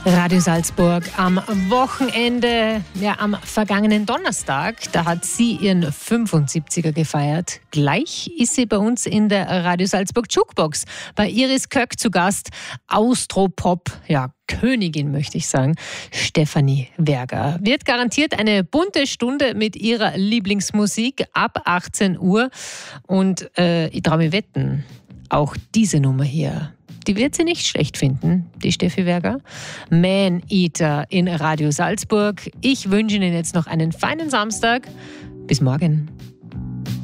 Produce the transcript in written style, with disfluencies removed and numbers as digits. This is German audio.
Radio Salzburg am Wochenende, am vergangenen Donnerstag, da hat sie ihren 75er gefeiert. Gleich ist sie bei uns in der Radio Salzburg Jukebox bei Iris Köck zu Gast. Austropop, Königin möchte ich sagen, Stefanie Werger. Wird garantiert eine bunte Stunde mit ihrer Lieblingsmusik ab 18 Uhr. Und ich traue mir wetten, auch diese Nummer hier, die wird sie nicht schlecht finden, die Steffi Werger. Man Eater in Radio Salzburg. Ich wünsche Ihnen jetzt noch einen feinen Samstag. Bis morgen.